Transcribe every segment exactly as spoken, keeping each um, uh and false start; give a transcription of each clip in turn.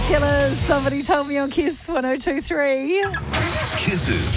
Killers, Somebody Told Me on Kiss one oh two point three. Kisses.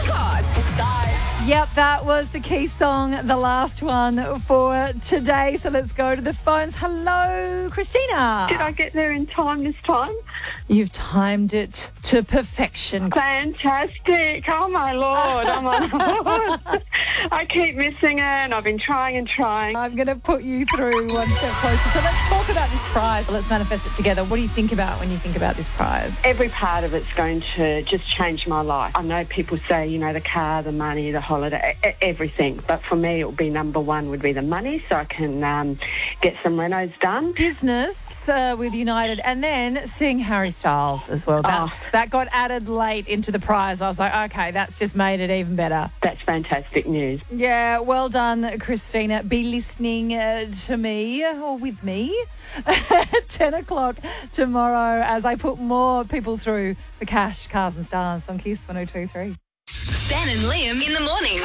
Yep, that was the key song, the last one for today. So let's go to the phones. Hello, Christina. Did I get there in time this time? You've timed it to perfection. Fantastic. Oh, my Lord. Oh, my Lord. I keep missing it and I've been trying and trying. I'm going to put you through one step closer. So let's talk about this prize. Let's manifest it together. What do you think about when you think about this prize? Every part of it's going to just change my life. I know people say, you know, the car, the money, the holiday, everything. But for me, it will be number one would be the money so I can um, get some renos done. Business uh, with United and then seeing Harry Styles as well. That's, Oh. That got added late into the prize. I was like, okay, that's just made it even better. That's fantastic news. Yeah, well done, Christina. Be listening uh, to me or with me at ten o'clock tomorrow as I put more people through for cash, cars and stars on Kiss one oh two point three. Ben and Liam in the morning.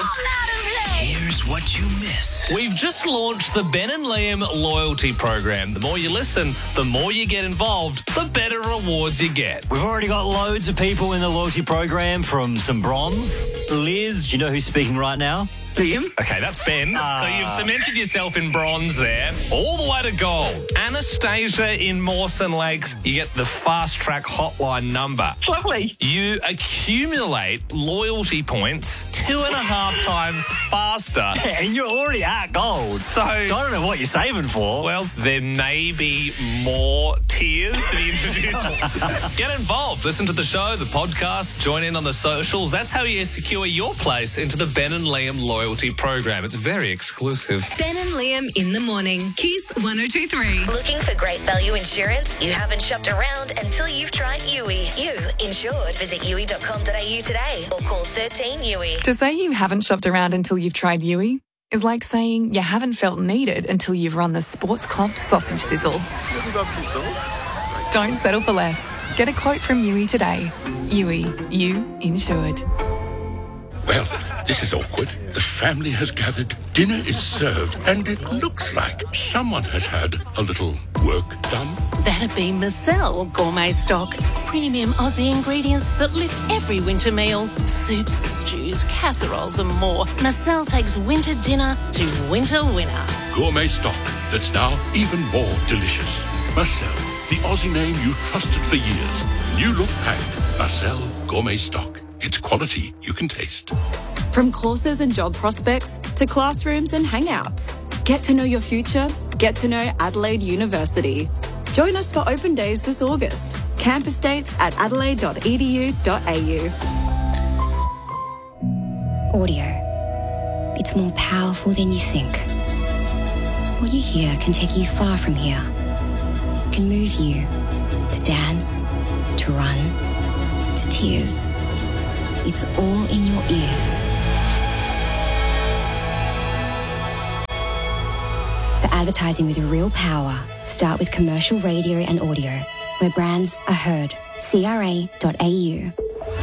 Here's what you missed. We've just launched the Ben and Liam loyalty program. The more you listen, the more you get involved, the better rewards you get. We've already got loads of people in the loyalty program from some bronze. Liz, do you know who's speaking right now? Liam? Okay, that's Ben. So you've cemented yourself in bronze there. All the way to gold. Anastasia in Mawson Lakes, you get the fast track hotline number. Lovely. You accumulate loyalty points two and a half times faster. And you're already at gold. So, So I don't know what you're saving for. well, there may be more tiers to be introduced. Get involved. Listen to the show, the podcast, join in on the socials. That's how you secure your place into the Ben and Liam loyalty program. It's very exclusive. Ben and Liam in the morning. Kiss one oh two point three. Looking for great value insurance? You haven't shopped around until you've tried U I. You insured. Visit U I dot com dot a u today or call thirteen U I. To say you haven't shopped around until you've tried U I is like saying you haven't felt needed until you've run the Sports Club sausage sizzle. Don't settle for less. Get a quote from U I today. U I, you insured. Well, this is awkward. The family has gathered, dinner is served, and it looks like someone has had a little work done. That'd be Marcel Gourmet Stock. Premium Aussie ingredients that lift every winter meal. Soups, stews, casseroles and more. Marcel takes winter dinner to winter winner. Gourmet stock that's now even more delicious. Marcel, the Aussie name you've trusted for years. New look pack. Marcel Gourmet Stock. It's quality you can taste. From courses and job prospects to classrooms and hangouts. Get to know your future. Get to know Adelaide University. Join us for open days this August. Campus dates at adelaide dot e d u dot a u. Audio. It's more powerful than you think. What you hear can take you far from here. It can move you to dance, to run, to tears. It's all in your ears. For advertising with real power, start with commercial radio and audio, where brands are heard. c r a dot a u.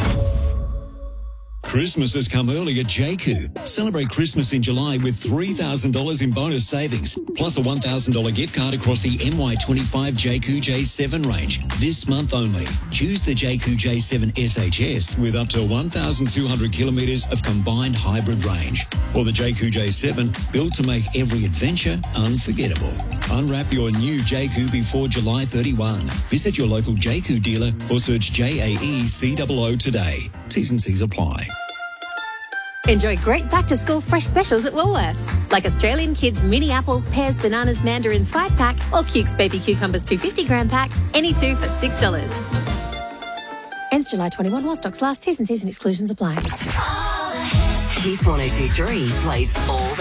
Christmas has come early at J Q. Celebrate Christmas in July with three thousand dollars in bonus savings, plus a one thousand dollars gift card across the M Y twenty-five J Q J seven range. This month only. Choose the J Q J seven S H S with up to one thousand two hundred kilometres of combined hybrid range. Or the J Q J seven, built to make every adventure unforgettable. Unwrap your new J Q before July thirty-first. Visit your local J Q dealer or search J A E C O O today. T's and C's apply. Enjoy great back-to-school fresh specials at Woolworths, like Australian Kids mini apples, pears, bananas, mandarins five pack, or Cukes baby cucumbers two hundred fifty gram pack, any two for six dollars. Ends July twenty-first while stocks last. T's and C's and exclusions apply. Kiss one oh two point three plays all the